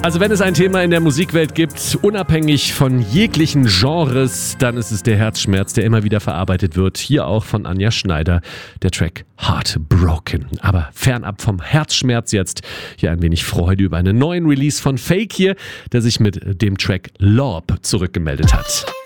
Also wenn es ein Thema in der Musikwelt gibt, unabhängig von jeglichen Genres, dann ist es der Herzschmerz, der immer wieder verarbeitet wird. Hier auch von Anja Schneider, der Track Heartbroken. Aber fernab vom Herzschmerz jetzt hier ein wenig Freude über einen neuen Release von Fake hier, der sich mit dem Track Lorb zurückgemeldet hat.